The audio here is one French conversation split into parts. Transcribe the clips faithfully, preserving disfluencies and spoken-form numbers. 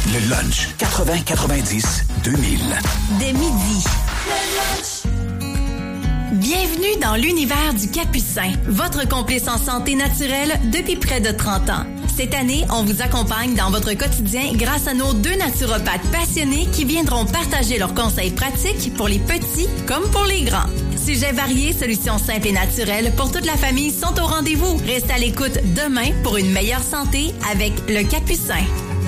Le lunch quatre-vingts quatre-vingt-dix deux mille. Dès midi. Le lunch. Bienvenue dans l'univers du Capucin, votre complice en santé naturelle depuis près de trente ans. Cette année, on vous accompagne dans votre quotidien grâce à nos deux naturopathes passionnés qui viendront partager leurs conseils pratiques pour les petits comme pour les grands. Sujets variés, solutions simples et naturelles pour toute la famille sont au rendez-vous. Restez à l'écoute demain pour une meilleure santé avec le Capucin.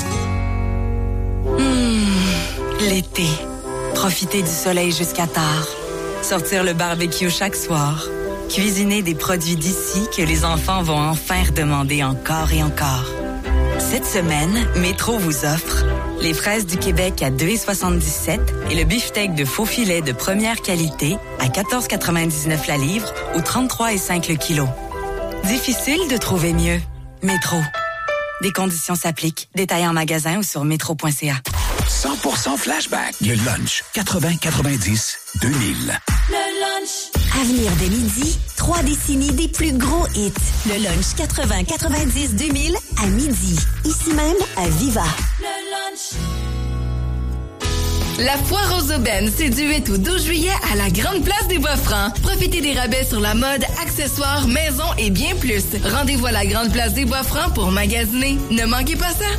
Mmh, l'été. Profiter du soleil jusqu'à tard. Sortir le barbecue chaque soir. Cuisiner des produits d'ici que les enfants vont enfin redemander encore et encore. Cette semaine, Métro vous offre les fraises du Québec à deux dollars soixante-dix-sept et le beefsteak de faux filet de première qualité à quatorze quatre-vingt-dix-neuf la livre ou trente-trois virgule cinq le kilo. Difficile de trouver mieux. Métro. Des conditions s'appliquent. Détails en magasin ou sur métro point c a. cent pour cent flashback. Le lunch quatre-vingts quatre-vingt-dix deux mille. Le lunch. À venir dès midi, trois décennies des plus gros hits. Le lunch quatre-vingts quatre-vingt-dix deux mille à midi. Ici même à Viva. Le lunch. La foire aux aubaines, c'est du huit au douze juillet à la Grande Place des Bois-Francs. Profitez des rabais sur la mode, accessoires, maisons et bien plus. Rendez-vous à la Grande Place des Bois-Francs pour magasiner. Ne manquez pas ça.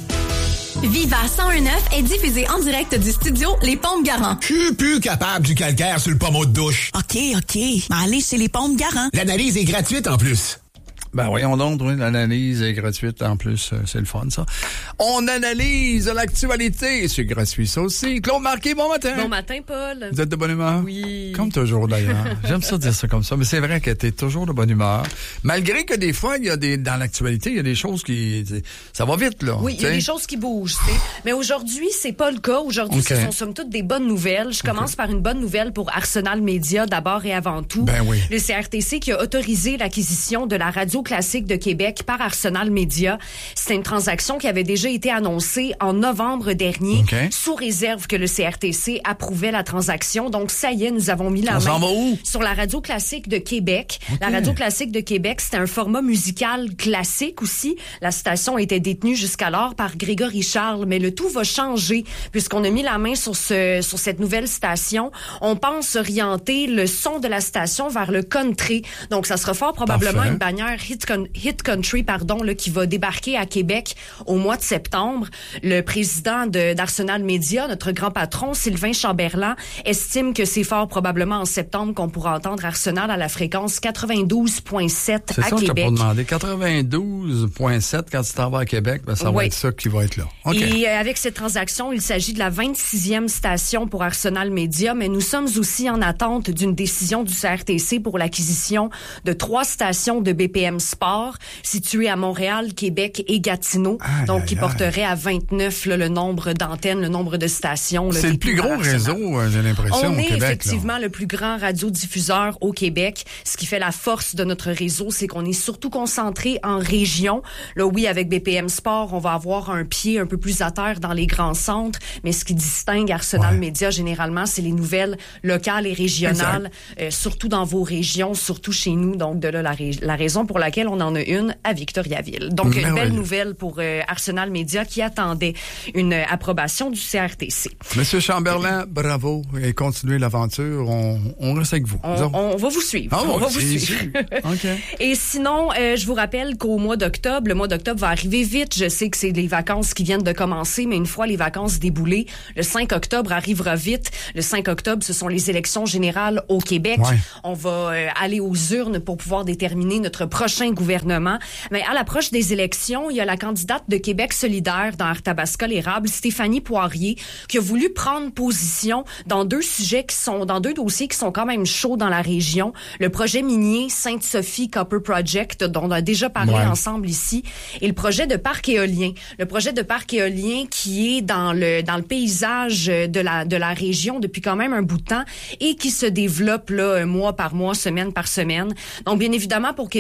Viva cent un neuf est diffusé en direct du studio Les Pompes Garant. Je suis plus capable du calcaire sur le pommeau de douche. OK, OK. Allez chez Les Pompes Garant. L'analyse est gratuite en plus. Ben voyons donc, oui, l'analyse est gratuite en plus, c'est le fun ça. On analyse l'actualité, c'est gratuit ça aussi. Claude Marquis, bon matin. Bon matin, Paul. Vous êtes de bonne humeur? Oui. Comme toujours d'ailleurs. J'aime ça dire ça comme ça, mais c'est vrai que t'es toujours de bonne humeur. Malgré que des fois, il y a des dans l'actualité, il y a des choses qui... Ça va vite, là. Oui, il y a des choses qui bougent, tu sais. Mais aujourd'hui, c'est pas le cas. Aujourd'hui, okay. Ce sont somme toute des bonnes nouvelles. Je commence okay. par une bonne nouvelle pour Arsenal Média, d'abord et avant tout. Ben oui. Le C R T C qui a autorisé l'acquisition de la radio classique de Québec par Arsenal Média. C'est une transaction qui avait déjà été annoncée en novembre dernier, okay. sous réserve que le C R T C approuvait la transaction. Donc, ça y est, nous avons mis la On main va où? sur la radio classique de Québec. Okay. La radio classique de Québec, c'était un format musical classique aussi. La station était détenue jusqu'alors par Grégory Charles, mais le tout va changer puisqu'on a mis la main sur ce sur cette nouvelle station. On pense orienter le son de la station vers le country. Donc, ça sera fort probablement Parfait. Une bannière hit con- Hit Country, pardon, là, qui va débarquer à Québec au mois de septembre. Le président de, d'Arsenal Média, notre grand patron, Sylvain Chamberlain, estime que c'est fort probablement en septembre qu'on pourra entendre Arsenal à la fréquence quatre-vingt-douze virgule sept c'est à ça Québec. C'est ça que je t'ai pas demandé. quatre-vingt-douze virgule sept quand tu t'en vas à Québec, ben, ça oui. va être ça qui va être là. Okay. Et euh, avec cette transaction, il s'agit de la vingt-sixième station pour Arsenal Média, mais nous sommes aussi en attente d'une décision du C R T C pour l'acquisition de trois stations de B P M Sport situées à Montréal, Québec et Gatineau, aïe, donc aïe, qui aïe. porterait à vingt-neuf là, le nombre d'antennes, le nombre de stations. Là, c'est le plus gros réseau, j'ai l'impression, On au est Québec. effectivement là. le plus grand radiodiffuseur au Québec. Ce qui fait la force de notre réseau, c'est qu'on est surtout concentré en région. Là, oui, avec B P M Sport, on va avoir un pied un peu plus à terre dans les grands centres, mais ce qui distingue Arsenal ouais. Média, généralement, c'est les nouvelles locales et régionales, euh, surtout dans vos régions, surtout chez nous. Donc, de là, la, ré- la raison pour laquelle on en a une à Victoriaville. Donc, Merveilleux. Une belle nouvelle pour euh, Arsenal Média qui attendait une euh, approbation du C R T C. Monsieur Chamberlain, bravo et continuez l'aventure. On, on reste avec vous. On, on va vous suivre. Ah, on va c'est vous suivre. sûr. Okay. Et sinon, euh, je vous rappelle qu'au mois d'octobre, le mois d'octobre va arriver vite. Je sais que c'est les vacances qui viennent de commencer, mais une fois les vacances déboulées, le cinq octobre arrivera vite. Le cinq octobre, ce sont les élections générales au Québec. Ouais. On va euh, aller aux urnes pour pouvoir déterminer notre prochain gouvernement. Mais à l'approche des élections, il y a la candidate de Québec solidaire dans Arthabasca-l'Érable, Stéphanie Poirier, qui a voulu prendre position dans deux sujets qui sont, dans deux dossiers qui sont quand même chauds dans la région. Le projet minier Sainte-Sophie Copper Project, dont on a déjà parlé ouais. ensemble ici, et le projet de parc éolien. Le projet de parc éolien qui est dans le, dans le paysage de la, de la région depuis quand même un bout de temps et qui se développe, là, mois par mois, semaine par semaine. Donc, bien évidemment, pour Québec solidaire,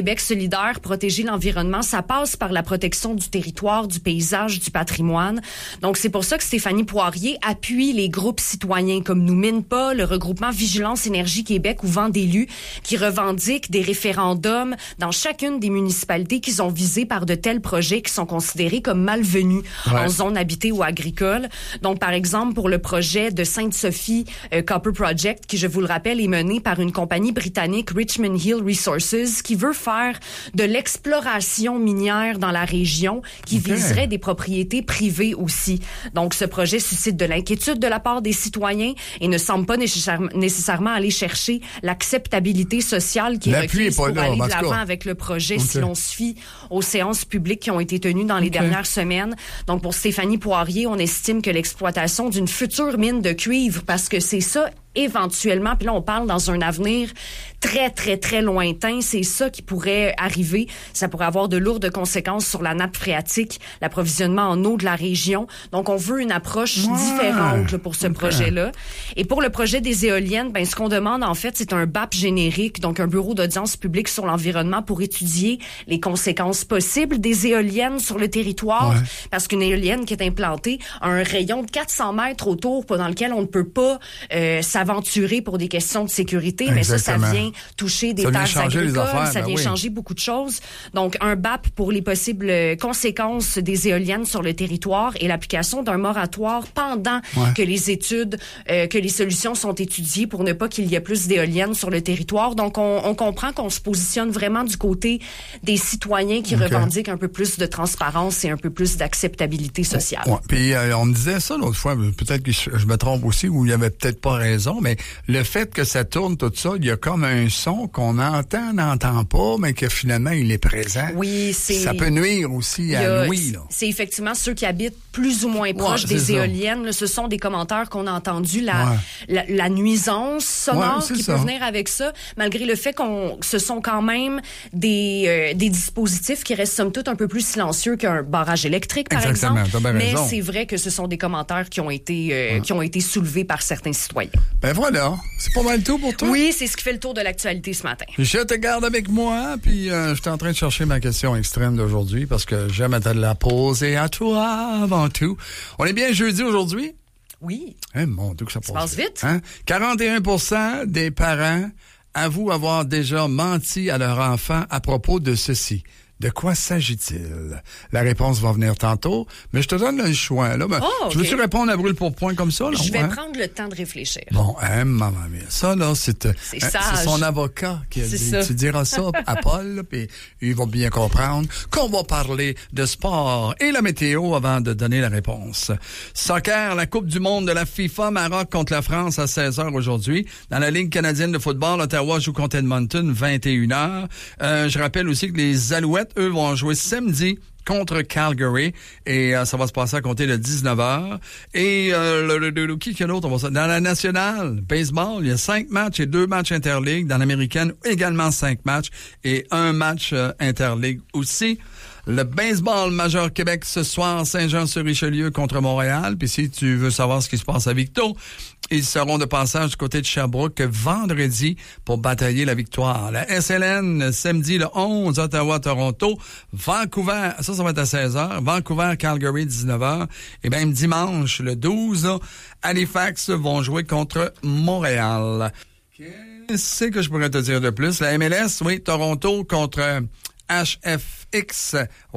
solidaire, protéger l'environnement, ça passe par la protection du territoire, du paysage, du patrimoine. Donc, c'est pour ça que Stéphanie Poirier appuie les groupes citoyens comme Nous Mine Pas, le regroupement Vigilance Énergie Québec ou Vent d'élus, qui revendiquent des référendums dans chacune des municipalités qui sont visées par de tels projets qui sont considérés comme malvenus ouais. en zone habitée ou agricole. Donc, par exemple, pour le projet de Sainte-Sophie euh, Copper Project, qui, je vous le rappelle, est mené par une compagnie britannique, Richmond Hill Resources, qui veut faire de l'exploration minière dans la région, qui okay. viserait des propriétés privées aussi. Donc, ce projet suscite de l'inquiétude de la part des citoyens et ne semble pas nécessaire- nécessairement aller chercher l'acceptabilité sociale qui est requise pour là, aller de l'avant avec le projet okay. si l'on se fie aux séances publiques qui ont été tenues dans les okay. dernières semaines. Donc, pour Stéphanie Poirier, on estime que l'exploitation d'une future mine de cuivre, parce que c'est ça éventuellement, puis là on parle dans un avenir très très très lointain, c'est ça qui pourrait arriver, ça pourrait avoir de lourdes conséquences sur la nappe phréatique, l'approvisionnement en eau de la région. Donc on veut une approche ouais. différente là, pour ce okay. projet-là. Et pour le projet des éoliennes, ben ce qu'on demande en fait, c'est un B A P générique, donc un bureau d'audience publique sur l'environnement pour étudier les conséquences possibles des éoliennes sur le territoire, ouais. parce qu'une éolienne qui est implantée a un rayon de quatre cents mètres autour dans lequel on ne peut pas euh, aventuré pour des questions de sécurité, mais ça, ça vient toucher des terres agricoles, affaires, ça vient ben oui. changer beaucoup de choses. Donc, un B A P pour les possibles conséquences des éoliennes sur le territoire et l'application d'un moratoire pendant ouais. que les études, euh, que les solutions sont étudiées pour ne pas qu'il y ait plus d'éoliennes sur le territoire. Donc, on, on comprend qu'on se positionne vraiment du côté des citoyens qui okay. revendiquent un peu plus de transparence et un peu plus d'acceptabilité sociale. Ouais. Puis, euh, on me disait ça l'autre fois, peut-être que je, je me trompe aussi, ou il y avait peut-être pas raison, mais le fait que ça tourne tout ça, il y a comme un son qu'on entend, n'entend pas, mais que finalement, il est présent. Oui, c'est... Ça peut nuire aussi à l'ouïe, là. C'est effectivement ceux qui habitent plus ou moins proches ouais, des éoliennes. Là, ce sont des commentaires qu'on a entendus, la, ouais. la, la nuisance sonore ouais, qui ça. peut venir avec ça, malgré le fait qu'on ce sont quand même des, euh, des dispositifs qui restent somme toute un peu plus silencieux qu'un barrage électrique, par Exactement, exemple. T'as bien mais raison. c'est vrai que ce sont des commentaires qui ont été, euh, ouais. qui ont été soulevés par certains citoyens. Ben voilà, c'est pas mal tout pour toi. Oui, c'est ce qui fait le tour de l'actualité ce matin. Je te garde avec moi, puis euh, je suis en train de chercher ma question extrême d'aujourd'hui parce que j'aime te la poser à toi avant tout. On est bien jeudi aujourd'hui? Oui. Eh, mon Dieu, que ça, ça passe vite. Hein? quarante et un pour cent des parents avouent avoir déjà menti à leur enfant à propos de ceci. De quoi s'agit-il? La réponse va venir tantôt, mais je te donne le choix. Là. Ben, oh, okay. Tu veux-tu répondre à brûle pour point comme ça? Là, je vais hein? prendre le temps de réfléchir. Bon, hein, maman mia. Ça, là, c'est, c'est, hein, c'est son avocat qui a dit. Tu diras ça à Paul, puis il va bien comprendre qu'on va parler de sport et la météo avant de donner la réponse. Soccer, la Coupe du monde de la FIFA, Maroc contre la France à seize heures aujourd'hui. Dans la Ligue canadienne de football, Ottawa joue contre Edmonton, vingt et une heures. Euh, je rappelle aussi que les Alouettes, eux, vont jouer samedi contre Calgary et euh, ça va se passer à compter de dix-neuf heures. Et euh, le, le, le, qui qu'il y a d'autre? Dans la nationale, baseball, il y a cinq matchs et deux matchs interligues. Dans l'américaine, également cinq matchs et un match euh, interligue aussi. Le baseball majeur Québec ce soir, Saint-Jean-sur-Richelieu contre Montréal. Puis si tu veux savoir ce qui se passe à Victo, ils seront de passage du côté de Sherbrooke vendredi pour batailler la victoire. La S L N, samedi le onze, Ottawa-Toronto. Vancouver, ça, ça va être à seize heures. Vancouver-Calgary, dix-neuf heures. Et même dimanche, le douze, Halifax vont jouer contre Montréal. Qu'est-ce que je pourrais te dire de plus? La M L S, oui, Toronto contre H F X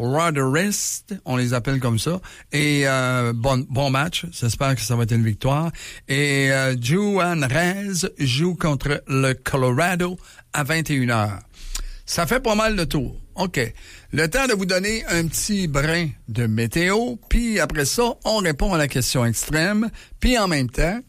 Roderist, on les appelle comme ça. Et euh, bon bon match, j'espère que ça va être une victoire. Et euh, Juan Reyes joue contre le Colorado à vingt et une heures. Ça fait pas mal de tour. OK. Le temps de vous donner un petit brin de météo, puis après ça, on répond à la question extrême, puis en même temps,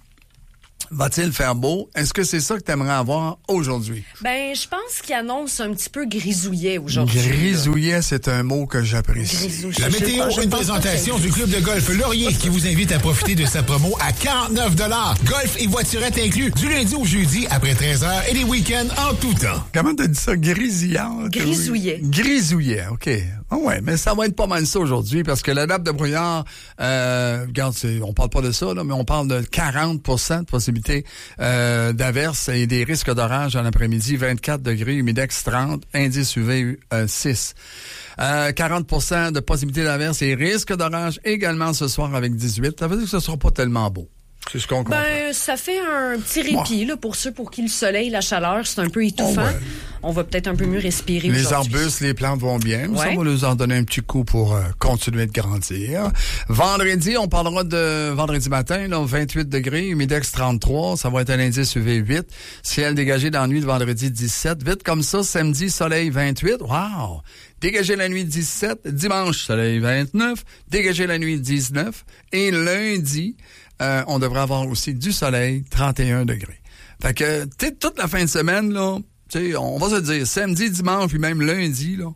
va-t-il faire beau? Est-ce que c'est ça que tu aimerais avoir aujourd'hui? Ben, je pense qu'il annonce un petit peu grisouillet aujourd'hui. Grisouillet, là. C'est un mot que j'apprécie. Grisouillet. La météo, une présentation du club de golf Laurier qui vous invite à profiter de sa promo à quarante-neuf dollars. Golf et voiturette inclus du lundi au jeudi après treize heures et les week-ends en tout temps. Comment t'as dit ça? Grisillante? Grisouillet. Grisouillet, OK. Ah ouais, mais ça va être pas mal ça aujourd'hui parce que la nappe de brouillard, euh, regarde, c'est, on parle pas de ça, là, mais on parle de quarante pour cent de possibilité possibilité euh, d'averses et des risques d'orage en après-midi. vingt-quatre degrés, humidex trente, indice U V euh, six. Euh, quarante pour cent de possibilité d'averses et risques d'orage également ce soir avec dix-huit. Ça veut dire que ce ne sera pas tellement beau. C'est ce qu'on comprend. Ben, ça fait un petit répit là, pour ceux pour qui le soleil, la chaleur, c'est un peu étouffant. Oh, ouais. On va peut-être un peu mieux respirer les aujourd'hui. arbustes, les plantes vont bien. Ouais. Ça, on va leur en donner un petit coup pour euh, continuer de grandir. Vendredi, on parlera de vendredi matin, là, vingt-huit degrés, humidex trente-trois. Ça va être un indice U V huit. Ciel dégagé dans la nuit de vendredi dix-sept. Vite comme ça, samedi, soleil vingt-huit. Wow! Dégagé la nuit dix-sept. Dimanche, soleil vingt-neuf. Dégagé la nuit dix-neuf. Et lundi, euh, on devrait avoir aussi du soleil, trente et un degrés. Fait que, tu sais, toute la fin de semaine, là, tu sais, on va se dire, samedi, dimanche, puis même lundi, là,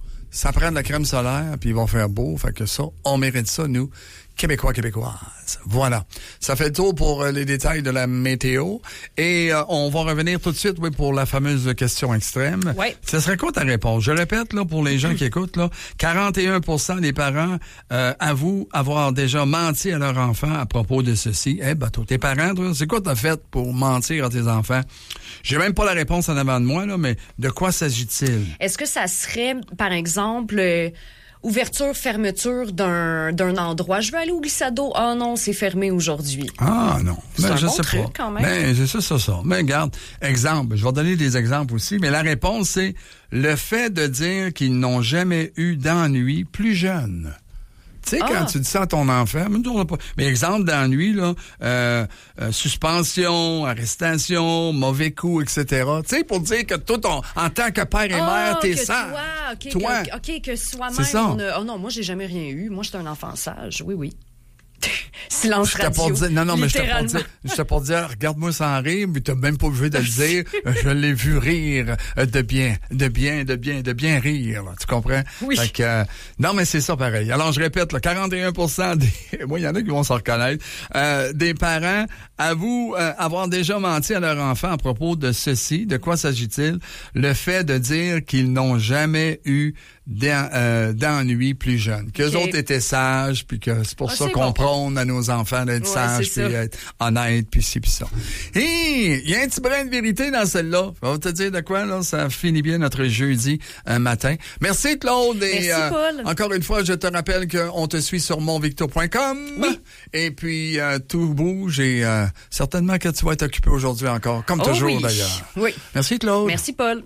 ça prend de la crème solaire, puis ils vont faire beau. Fait que ça, on mérite ça, nous, Québécois, Québécoises. Voilà. Ça fait le tour pour euh, les détails de la météo. Et euh, on va revenir tout de suite, oui, pour la fameuse question extrême. Oui. Ce serait quoi ta réponse? Je répète, là, pour les gens qui écoutent, là, quarante et un pour cent des parents euh, avouent avoir déjà menti à leur enfant à propos de ceci. Eh, hey, ben, toi, tes parents, toi, c'est quoi t'as fait pour mentir à tes enfants? J'ai même pas la réponse en avant de moi, là, mais de quoi s'agit-il? Est-ce que ça serait, par exemple... Euh ouverture, fermeture d'un d'un endroit. Je veux aller au glissado. Ah non, c'est fermé aujourd'hui. Ah non. C'est ben, un je bon sais truc, pas. quand même. Ben, c'est ça, ça, ça. Mais regarde, exemple. Je vais donner des exemples aussi, mais la réponse, c'est le fait de dire qu'ils n'ont jamais eu d'ennui plus jeune. Tu sais, ah. quand tu dis ça à ton enfant, mais exemple d'ennui, là, euh, euh, suspension, arrestation, mauvais coup, et cetera. Tu sais, pour dire que toi, ton, en tant que père et oh, mère, t'es sage. Toi, okay, toi. Que, OK, que soi-même, c'est ça. On a, oh non, moi, j'ai jamais rien eu. Moi, j'étais un enfant sage. Oui, oui. Silence je radio. Pour dire, non, non, mais je t'ai pour dire, je pour dire, regarde-moi sans rire, mais t'as même pas obligé de le dire. Je l'ai vu rire de bien, de bien, de bien, de bien rire, là, tu comprends? Oui. Fait que, euh, non, mais c'est ça pareil. Alors, je répète, là, quarante et un pour cent des, moi, il y en a qui vont s'en reconnaître, euh, des parents avouent euh, avoir déjà menti à leur enfant à propos de ceci. De quoi s'agit-il? Le fait de dire qu'ils n'ont jamais eu euh, d'ennui plus jeune. Qu'eux okay. autres étaient sages, puis que c'est pour ah, ça qu'on bon. prône à nos enfants d'être ouais, sages, puis être honnêtes, puis ci, puis ça. Et il y a un petit brin de vérité dans celle-là. On va te dire de quoi, là, ça finit bien notre jeudi un matin. Merci, Claude. Et, Merci, euh, Paul. Encore une fois, je te rappelle qu'on te suit sur monvicto point com. Oui. Et puis, euh, tout bouge et euh, certainement que tu vas être occupé aujourd'hui encore, comme oh, toujours, oui. d'ailleurs. Oui. Merci, Claude. Merci, Paul.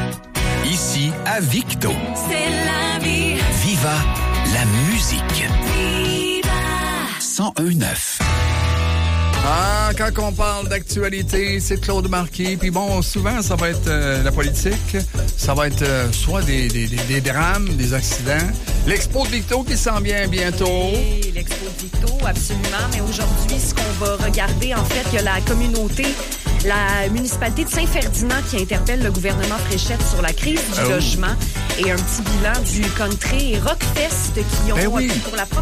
Ici, à Victo. C'est la vie. Viva la musique. Viva. cent un neuf. Ah, quand on parle d'actualité, c'est Claude Marquis. Puis bon, souvent, ça va être euh, la politique. Ça va être euh, soit des, des, des, des drames, des accidents. L'Expo de Victo qui s'en vient bientôt. Oui, l'Expo de Victo, absolument. Mais aujourd'hui, ce qu'on va regarder, en fait, il y a la communauté, la municipalité de Saint-Ferdinand qui interpelle le gouvernement Fréchette sur la crise du oh. logement et un petit bilan du country et Rockfest qui ont ben oui. pour la première